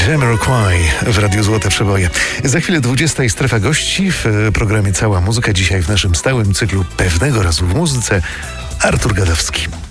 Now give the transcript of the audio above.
Jamiroquai w Radiu Złote Przeboje. Za chwilę 20 strefa gości w programie Cała Muzyka. Dzisiaj w naszym stałym cyklu Pewnego Razu w Muzyce Artur Gadowski.